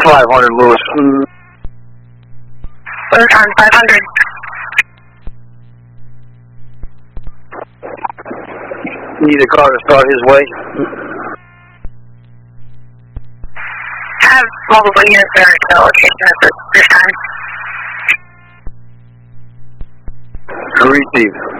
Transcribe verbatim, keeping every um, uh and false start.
five hundred, Lewis. Lewis on five hundred. Need a car to start his way. Have multiple units there at the location at this time. Received.